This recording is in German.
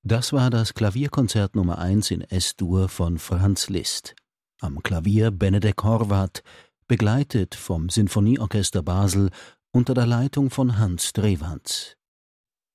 Das war das Klavierkonzert Nummer 1 in S-Dur von Franz Liszt. Am Klavier Benedek Horvath, begleitet vom Sinfonieorchester Basel unter der Leitung von Hans Drewanz.